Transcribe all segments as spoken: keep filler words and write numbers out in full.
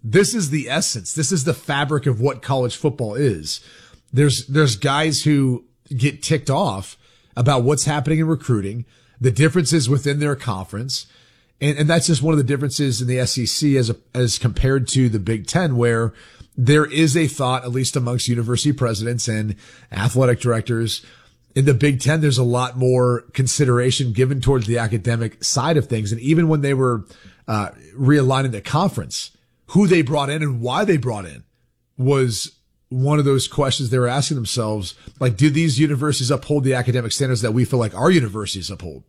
this is the essence. This is the fabric of what college football is. There's, there's guys who get ticked off about what's happening in recruiting, the differences within their conference. And, and that's just one of the differences in the S E C as a, as compared to the Big Ten, where there is a thought, at least amongst university presidents and athletic directors, in the Big Ten, there's a lot more consideration given towards the academic side of things. And even when they were uh, realigning the conference, who they brought in and why they brought in was one of those questions they were asking themselves. Like, do these universities uphold the academic standards that we feel like our universities uphold?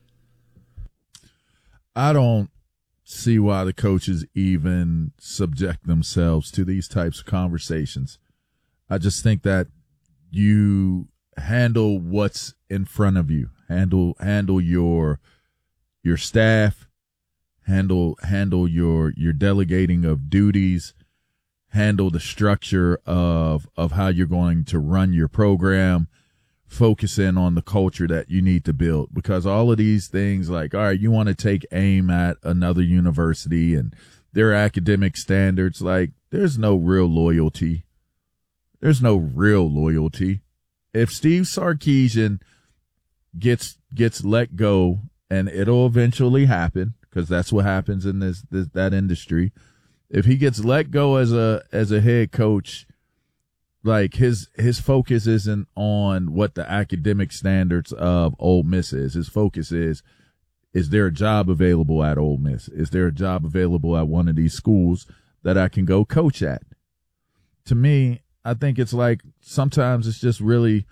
I don't see why the coaches even subject themselves to these types of conversations. I just think that you handle what's in front of you, handle, handle your, your staff, handle, handle your, your delegating of duties, handle the structure of, of how you're going to run your program, focus in on the culture that you need to build, because all of these things, like, all right, you want to take aim at another university and their academic standards. Like, there's no real loyalty. There's no real loyalty. If Steve Sarkisian gets, gets let go, and it'll eventually happen, because that's what happens in this, this, that industry. If he gets let go as a, as a head coach, like, his, his focus isn't on what the academic standards of Ole Miss is. His focus is, is there a job available at Ole Miss? Is there a job available at one of these schools that I can go coach at? To me, I think it's like, sometimes it's just really,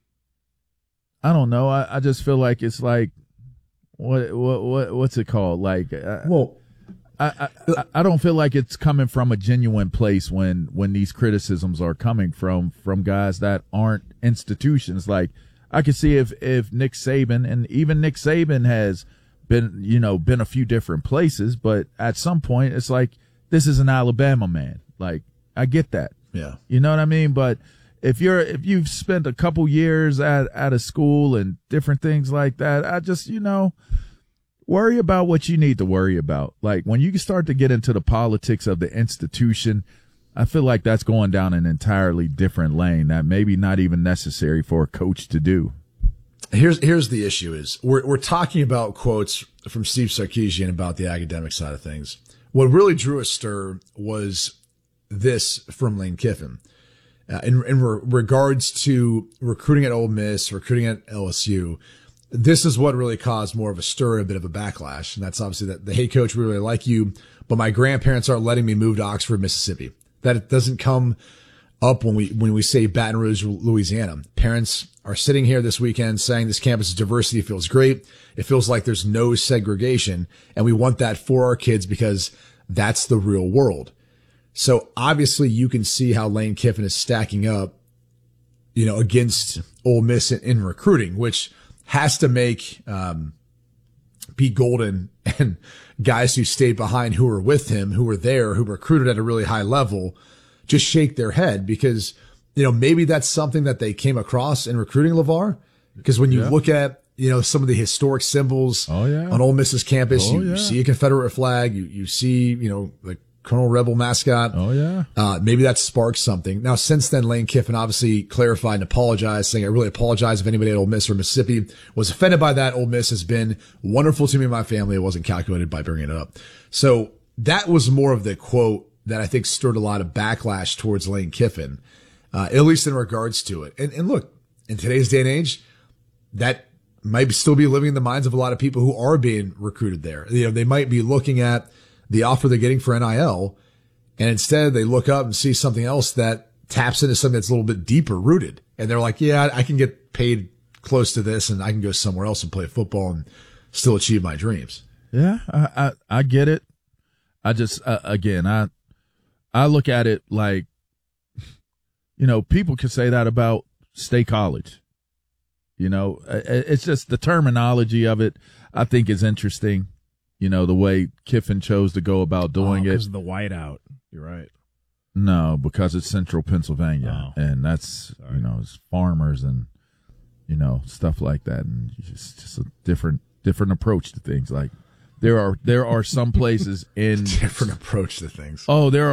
I don't know. I, I just feel like it's like, what, what, what, what's it called? Like, well, I, I, I don't feel like it's coming from a genuine place when, when these criticisms are coming from, from guys that aren't institutions. Like, I could see if, if Nick Saban, and even Nick Saban has been, you know, been a few different places, but at some point it's like, this is an Alabama man. Like, I get that. Yeah. You know what I mean? But if you're, if you've spent a couple years at, at a school and different things like that, I just, you know, worry about what you need to worry about. Like, when you start to get into the politics of the institution, I feel like that's going down an entirely different lane that maybe not even necessary for a coach to do. Here's, here's the issue is we're, we're talking about quotes from Steve Sarkisian about the academic side of things. What really drew a stir was this from Lane Kiffin. Uh, in, in re- regards to recruiting at Ole Miss, recruiting at L S U, this is what really caused more of a stir, a bit of a backlash. And that's obviously that the, hey, coach, we really like you, but my grandparents aren't letting me move to Oxford, Mississippi. That it doesn't come up when we, when we say Baton Rouge, Louisiana. Parents are sitting here this weekend saying this campus diversity feels great. It feels like there's no segregation, and we want that for our kids because that's the real world. So obviously you can see how Lane Kiffin is stacking up, you know, against Ole Miss in, in recruiting, which has to make, um, Pete Golden and guys who stayed behind, who were with him, who were there, who recruited at a really high level, just shake their head because, you know, maybe that's something that they came across in recruiting LeVar. Because when you yeah. look at, you know, some of the historic symbols oh, yeah. on Ole Miss's campus, oh, you, yeah. you see a Confederate flag, you, you see, you know, the Colonel Rebel mascot. Oh, yeah. Uh, maybe that sparks something. Now, since then, Lane Kiffin obviously clarified and apologized, saying, I really apologize if anybody at Ole Miss or Mississippi was offended by that. Ole Miss has been wonderful to me and my family. It wasn't calculated by bringing it up. So that was more of the quote that I think stirred a lot of backlash towards Lane Kiffin, uh, at least in regards to it. And, and look, in today's day and age, that might still be living in the minds of a lot of people who are being recruited there. You know, they might be looking at the offer they're getting for N I L, and instead they look up and see something else that taps into something that's a little bit deeper rooted. And they're like, yeah, I can get paid close to this and I can go somewhere else and play football and still achieve my dreams. Yeah, I, I, I get it. I just, uh, again, I, I look at it like, you know, people can say that about State College. You know, it's just the terminology of it, I think, is interesting. You know, the way Kiffin chose to go about doing oh, it. Because of the whiteout. You're right. No, because it's central Pennsylvania. Oh. And that's, Sorry. you know, it's farmers and, you know, stuff like that. And it's just a different, different approach to things. Like, there are, there are some places in. Different approach to things. Oh, there are.